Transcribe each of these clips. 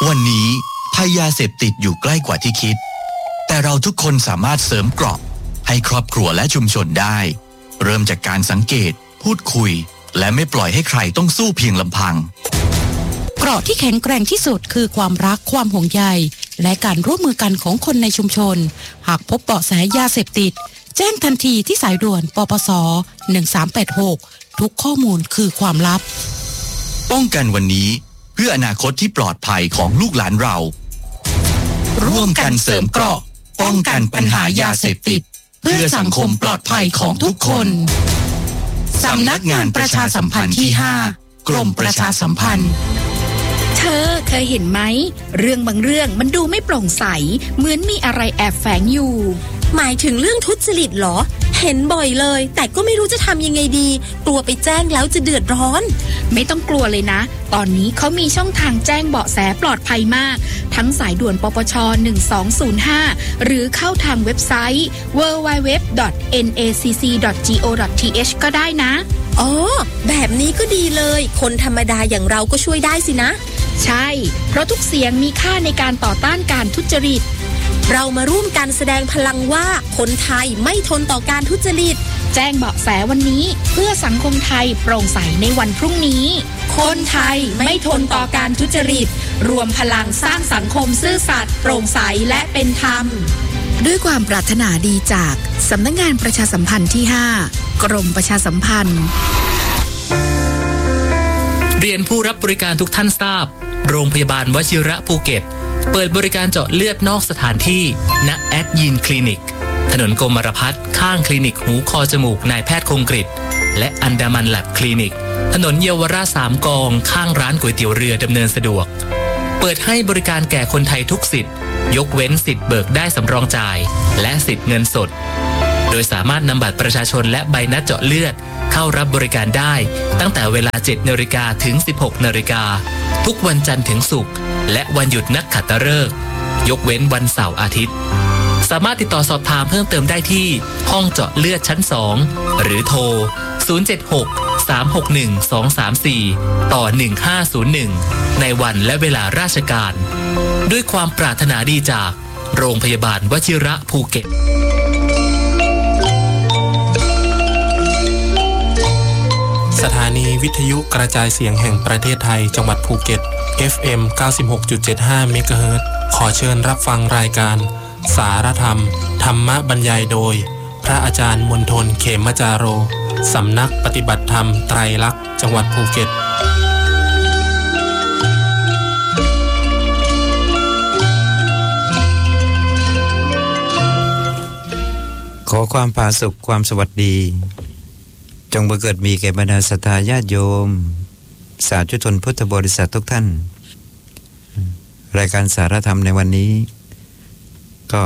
วันนี้ภัยยาเสพติดอยู่ใกล้กว่าที่คิดแต่เราทุกคนสามารถเสริมเกราะให้ครอบครัวและชุมชนได้เริ่มจากการสังเกตพูดคุยและไม่ปล่อยให้ใครต้องสู้เพียงลำพังเกราะที่แข็งแกร่งที่สุดคือความรักความห่วงใยและการร่วมมือกันของคนในชุมชนหากพบเบาะแสยาเสพติดแจ้งทันทีที่สายด่วนปปส1386ทุกข้อมูลคือความลับป้องกันวันนี้เพื่ออนาคตที่ปลอดภัยของลูกหลานเราร่วมกันเสริมเกราะป้องกันปัญหายาเสพติดเพื่อสังคมปลอดภัยของทุกคนสำนักงานประชาสัมพันธ์ที่5กรมประชาสัมพันธ์เธอเคยเห็นไหมเรื่องบางเรื่องมันดูไม่โปร่งใสเหมือนมีอะไรแอบแฝงอยู่หมายถึงเรื่องทุจริตเหรอเห็นบ่อยเลยแต่ก็ไม่รู้จะทำยังไงดีกลัวไปแจ้งแล้วจะเดือดร้อนไม่ต้องกลัวเลยนะตอนนี้เขามีช่องทางแจ้งเบาะแสปลอดภัยมากทั้งสายด่วนปปช1205หรือเข้าทางเว็บไซต์ www.nacc.go.th ก็ได้นะอ๋อแบบนี้ก็ดีเลยคนธรรมดาอย่างเราก็ช่วยได้สินะใช่เพราะทุกเสียงมีค่าในการต่อต้านการทุจริตเรามาร่วมกันแสดงพลังว่าคนไทยไม่ทนต่อการทุจริตแจ้งเบาะแสวันนี้เพื่อสังคมไทยโปร่งใสในวันพรุ่งนี้คนไทยไม่ทนต่อการทุจริตรวมพลังสร้างสังคมซื่อสัตย์โปร่งใสและเป็นธรรมด้วยความปรารถนาดีจากสำนักงานประชาสัมพันธ์ที่5กรมประชาสัมพันธ์เรียนผู้รับบริการทุกท่านทราบโรงพยาบาลวชิระภูเก็ตเปิดบริการเจาะเลือดนอกสถานที่ณแอดยินคลินิกถนนกรมรพัฒน์ข้างคลินิกหูคอจมูกนายแพทย์คงกฤษและอันดามันแลบคลินิกถนนเยาวราช3 กองข้างร้านก๋วยเตี๋ยวเรือดำเนินสะดวกเปิดให้บริการแก่คนไทยทุกสิทธิ์ยกเว้นสิทธิ์เบิกได้สำรองจ่ายและสิทธิ์เงินสดโดยสามารถนำบัตรประชาชนและใบนัดเจาะเลือดเข้ารับบริการได้ตั้งแต่เวลา 7:00 นถึง 16:00 นทุกวันจันทร์ถึงศุกร์และวันหยุดนักขัตฤกษ์ยกเว้นวันเสาร์อาทิตย์สามารถติดต่อสอบถามเพิ่มเติมได้ที่ห้องเจาะเลือดชั้น2หรือโทร076-361-234 ต่อ 1501ในวันและเวลาราชการด้วยความปรารถนาดีจากโรงพยาบาลวชิระภูเก็ตสถานีวิทยุกระจายเสียงแห่งประเทศไทยจังหวัดภูเก็ต FM 96.75 เมกะเฮิรตซ์ขอเชิญรับฟังรายการสารธรรมธรรมบรรยายโดยพระอาจารย์มณฑลเขมจาโรสำนักปฏิบัติธรรมไตรลักษณ์จังหวัดภูเก็ตขอความผาสุกความสวัสดีจงบังเกิดมีแก่บรรดาศรัทธาญาติโยมสาธุชนพุทธบริษัททุกท่านรายการสารธรรมในวันนี้ก็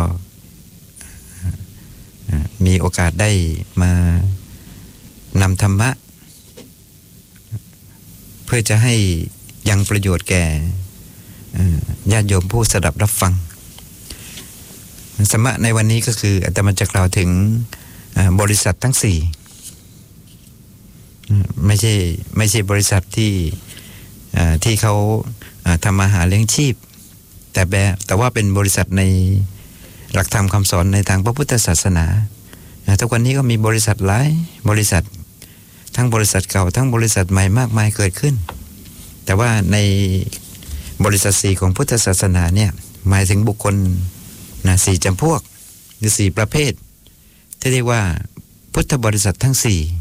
มีโอกาสได้มานำธรรมะเพื่อจะให้ยังประโยชน์แก่ญาติโยมผู้สดับรับฟังธรรมะในวันนี้ก็คืออาตมาจะกล่าวถึงบริษัททั้ง4ไม่ใช่บริษัทที่เขาทำมาหาเลี้ยงชีพแต่ว่าเป็นบริษัทในหลักธรรมคำสอนในทางพระพุทธศาสนาทุกวันนี้ก็มีบริษัทหลายบริษัททั้งบริษัทเก่าทั้งบริษัทใหม่มากมายเกิดขึ้นแต่ว่าในบริษัท4ของพุทธศาสนาเนี่ยหมายถึงบุคคล4จำพวกหรือ4ประเภทที่เรียกว่าพุทธบริษัททั้ง4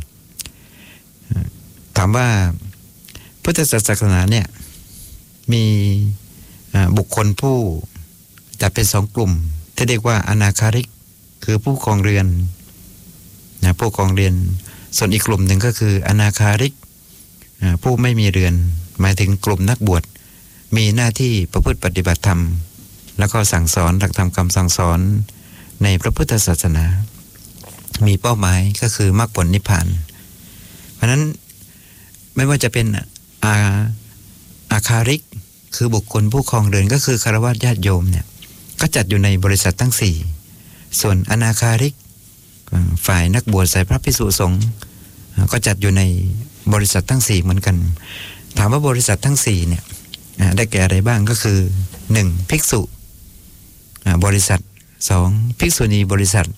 ถามว่าพุทธศาสนาเนี่ยมีบุคคลผู้จัดเป็น2 กลุ่มที่เรียกว่าอนาคาริกคือผู้ครองเรือนผู้ครองเรือนส่วนอีกกลุ่มหนึ่งก็คืออนาคาริกผู้ไม่มีเรือนหมายถึงกลุ่มนักบวชมีหน้าที่ประพฤติปฏิบัติธรรมแล้วก็สั่งสอนหลักธรรมคำสั่งสอนในพระพุทธศาสนามีเป้าหมายก็คือมรรคผลนิพพานเพราะนั้นไม่ว่าจะเป็นอาคาริกคือบุคคลผู้ครองเรือนก็คือฆราวาสญาติโยมเนี่ยก็จัดอยู่ในบริษัททั้ง4ส่วนอนาคาริกฝ่ายนักบวชสายพระภิกษุสงฆ์ก็จัดอยู่ในบริษัททั้ง4เหมือนกันถามว่าบริษัททั้ง4เนี่ยได้แก่อะไรบ้างก็คือ 1. ภิกษุบริษัท 2. ภิกษุณีบริษัท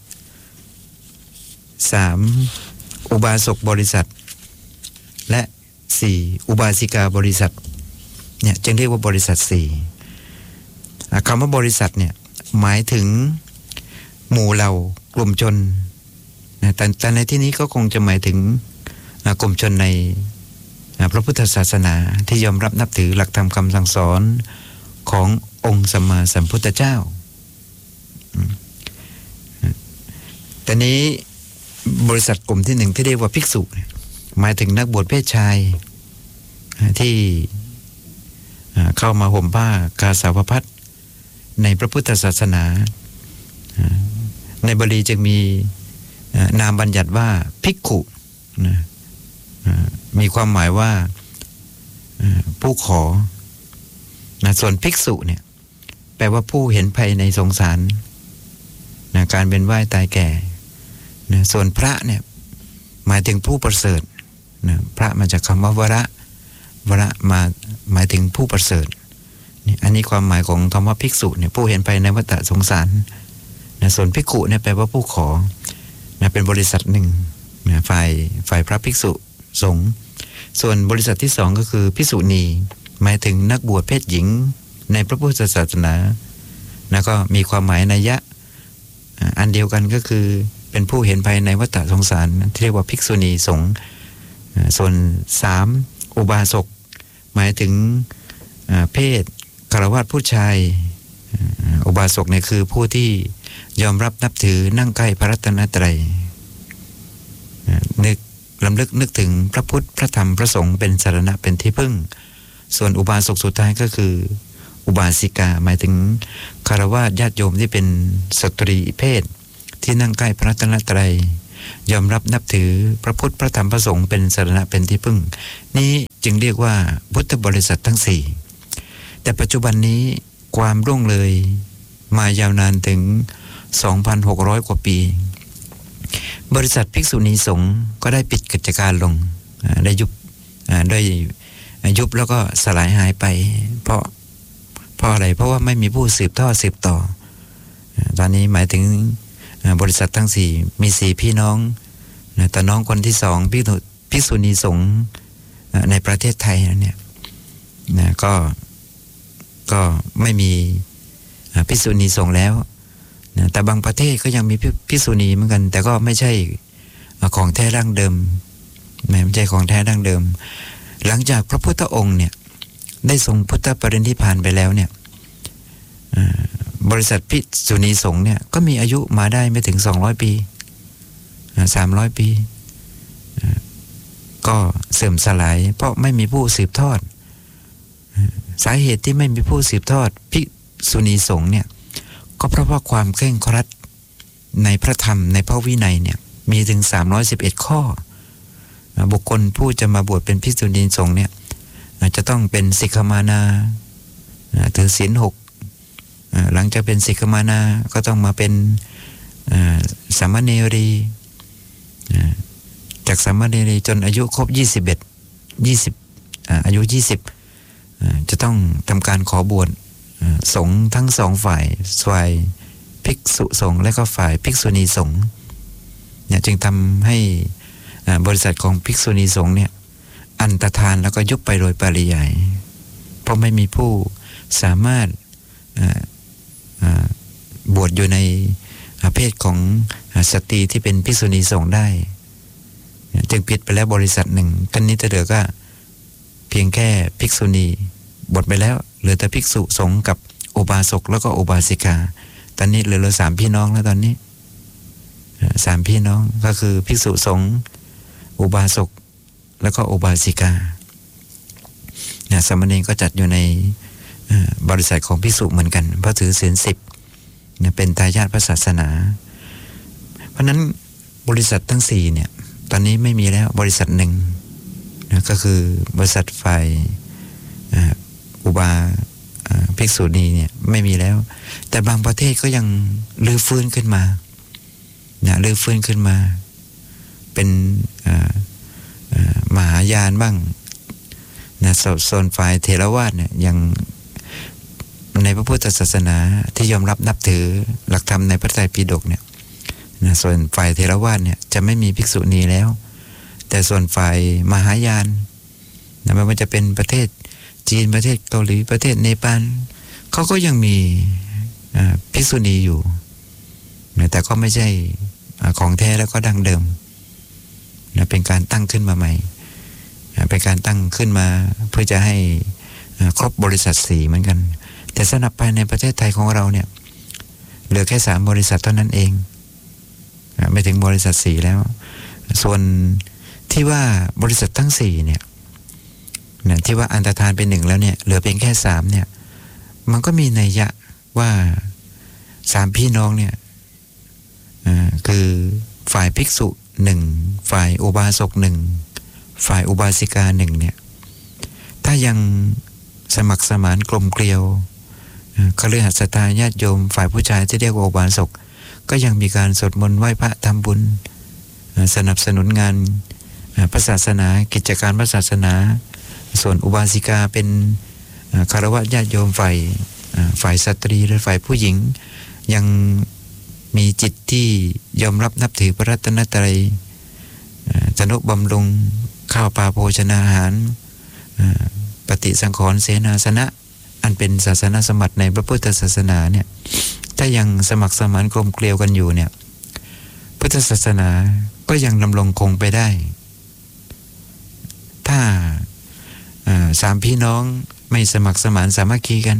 3. อุบาสกบริษัทและ 4. อุบาสิกาบริษัทเนี่ยจึงเรียกว่าบริษัท 4คำว่าบริษัทเนี่ยหมายถึงหมู่เหล่ากลุ่มชนนะแต่ในที่นี้ก็คงจะหมายถึงกลุ่มชนในพระพุทธศาสนาที่ยอมรับนับถือหลักธรรมคำสั่งสอนขององค์สัมมาสัมพุทธเจ้าแต่นี้บริษัทกลุ่มที่หนึ่งที่เรียกว่าภิกษุหมายถึงนักบวชเพศชายที่เข้ามาห่มผ้ากาสาวพัสต์ในพระพุทธศาสนาในบาลีจึงมีนามบัญญัติว่าภิกขุมีความหมายว่าผู้ขอส่วนภิกษุเนี่ยแปลว่าผู้เห็นภัยในสงสารการเวียนว่ายตายแก่ส่วนพระเนี่ยหมายถึงผู้ประเสริฐพระมาจากคำว่าวระมาหมายถึงผู้ประเสริฐอันนี้ความหมายของคำว่าภิกษุเนี่ยผู้เห็นภัยในวัฏสงสารส่วนภิกขุเนี่ยแปลว่าผู้ขอเป็นบริษัทหนึ่งฝ่ายพระภิกษุสงฆ์ส่วนบริษัทที่สองก็คือภิกษุณีหมายถึงนักบวชเพศหญิงในพระพุทธศาสนาก็มีความหมายนัยยะอันเดียวกันก็คือเป็นผู้เห็นภัยในวัฏสงสารที่เรียกว่าภิกษุณีสงฆ์ส่วน3อุบาสกหมายถึงเพศฆราวาสผู้ชายอุบาสกเนี่ยคือผู้ที่ยอมรับนับถือนั่งใกล้พระรัตนตรัยลำลึกนึกถึงพระพุทธพระธรรมพระสงฆ์เป็นสรณะเป็นที่พึ่งส่วนอุบาสกสุดท้ายก็คืออุบาสิกาหมายถึงฆราวาสญาติโยมที่เป็นสตรีเพศที่นั่งใกล้พระรัตนตรัยยอมรับนับถือพระพุทธพระธรรมพระสงฆ์เป็นสรณะเป็นที่พึ่งนี้จึงเรียกว่าพุทธบริษัททั้ง4แต่ปัจจุบันนี้ความร่วงเลยมายาวนานถึง 2,600 กว่าปีบริษัทภิกษุณีสงฆ์ก็ได้ปิดกิจการลงได้ยุบแล้วก็สลายหายไปเพราะอะไรเพราะว่าไม่มีผู้สืบทอดสืบต่อตอนนี้หมายถึงบริษัททั้ง4มี4พี่น้องแต่น้องคนที่2ภิกษุณีสงฆ์ในประเทศไทยเนี่ยก็ไม่มีภิกษุณีสงฆ์แล้วแต่บางประเทศก็ยังมีภิกษุณีเหมือนกันแต่ก็ไม่ใช่ของแท้ดั้งเดิมไม่ใช่ของแท้ดั้งเดิมหลังจากพระพุทธองค์เนี่ยได้ทรงพุทธปรินิพพานไปแล้วเนี่ยบริษัทภิกษุณีสงฆ์เนี่ยก็มีอายุมาได้ไม่ถึง200ปี300ปีก็เสื่อมสลายเพราะไม่มีผู้สืบทอดสาเหตุที่ไม่มีผู้สืบทอดภิกษุณีสงฆ์เนี่ยก็เพราะว่าความเคร่งครัดในพระธรรมในพระวินัยเนี่ยมีถึง311ข้อบุคคลผู้จะมาบวชเป็นภิกษุณีสงฆ์เนี่ยจะต้องเป็นสิกขมานาถือศีล6หลังจากเป็นสิกขมานาก็ต้องมาเป็นสามเณรีจากสามเณรีจนอายุครบอายุ20จะต้องทำการขอบวชสงฆ์ทั้ง2ฝ่ายภิกษุสงฆ์และก็ฝ่ายภิกษุณีสงฆ์เนี่ยจึงทำให้บริษัทของภิกษุณีสงฆ์เนี่ยอันตรธานแล้วก็ยุบไปโดยปริยายเพราะไม่มีผู้สามารถบวชอยู่ในเพศของสตรีที่เป็นภิกษุณีสงฆ์ได้จึงปิดไปแล้วบริษัทหนึ่งตอนนี้เหลือก็เพียงแค่ภิกษุณีบวชไปแล้วเหลือแต่ภิกษุสงฆ์กับอุบาสกแล้วก็อุบาสิกาตอนนี้เหลือ3พี่น้องแล้วตอนนี้3พี่น้องก็คือภิกษุสงฆ์อุบาสกแล้วก็อุบาสิกาสามเณรก็จัดอยู่ในบริษัทของภิกษุเหมือนกันเพราะถือศีล10เป็นทายาทพระศาสนาเพราะนั้นบริษัททั้ง4เนี่ยตอนนี้ไม่มีแล้วบริษัทหนึ่งก็คือบริษัทฝ่ายอุบาภิกษุณีเนี่ยไม่มีแล้วแต่บางประเทศก็ยังรื้อฟื้นขึ้นมารื้อฟื้นขึ้นมาเป็นมหายานบ้างนะส่วนฝ่ายเถรวาทเนี่ยอย่างในพระพุทธศาสนาที่ยอมรับนับถือหลักธรรมในพระไตรปิฎกเนี่ยนะส่วนฝ่ายเถรวาทเนี่ยจะไม่มีภิกษุณีแล้วแต่ส่วนฝ่ายมหายานนะไม่ว่าจะเป็นประเทศจีนประเทศเกาหลีประเทศเนปาลเขาก็ยังมีภิกษุณีอยู่นะแต่ก็ไม่ใช่ของแท้แล้วก็ดั้งเดิมนะเป็นการตั้งขึ้นมาใหม่เป็นการตั้งขึ้นมาเพื่อจะให้ครบบริษัท4เหมือนกันแต่สำหรับภายในประเทศไทยของเราเนี่ยเหลือแค่3บริษัทเท่านั้นเองไม่ถึงบริษัท4แล้วส่วนที่ว่าบริษัททั้ง4เนี่ยที่ว่าอันตรธานเป็น1แล้วเนี่ยเหลือเพียงแค่3เนี่ยมันก็มีนัยยะว่า3พี่น้องเนี่ยคือฝ่ายภิกษุ1ฝ่ายอุบาสก1ฝ่ายอุบาสิกา1เนี่ยถ้ายังสมัครสมานกลมเกลียวคฤหัสถญาติโยมฝ่ายผู้ชายที่เรียกว่าอุบาสกก็ยังมีการสวดมนต์ไหว้พระทำบุญสนับสนุนงานพระศาสนากิจการพระศาสนาส่วนอุบาสิกาเป็นคฤหัสถญาติโยมฝ่ายสตรีหรือฝ่ายผู้หญิงยังมีจิตที่ยอมรับนับถือพระรัตนตรัยทนุบำรุงข้าวปลาโภชนาอาหารปฏิสังขรณ์เสนาสนะอันเป็นศาสนสมบัติในพระพุทธศาสนาเนี่ยถ้ายังสมัครสมานกลมเกลียวกันอยู่เนี่ยพุทธศาสนาก็ยังดำรงคงไปได้ถ้า3พี่น้องไม่สมัครสมานสามัคคีกัน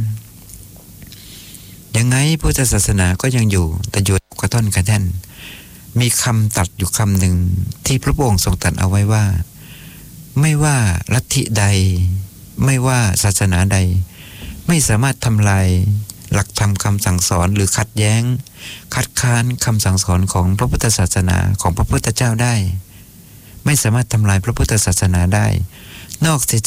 ยังไงพุทธศาสนาก็ยังอยู่แต่อยู่กระท่อนกระแท่นมีคำตัดอยู่คำหนึ่งที่พระองค์ทรงตรัสเอาไว้ว่าไม่ว่าลัทธิใดไม่ว่าศาสนาใดไม่สามารถทำลายหลักธรรมคำสั่งสอนหรือขัดแย้งคัดค้านคำสั่งสอนของพระพุทธศาสนาของพระพุทธเจ้าได้ไม่สามารถทำลายพระพุทธศาสนาได้นอกเสีย